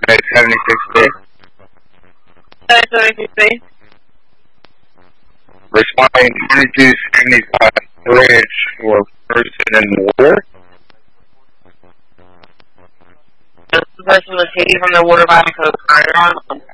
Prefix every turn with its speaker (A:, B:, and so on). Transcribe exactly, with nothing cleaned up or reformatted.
A: That's seventy-six B.
B: That's seventy-six B.
A: Responding twenty-two seventy-five bridge for person in water.
B: The person was taken from the water by the coast guard.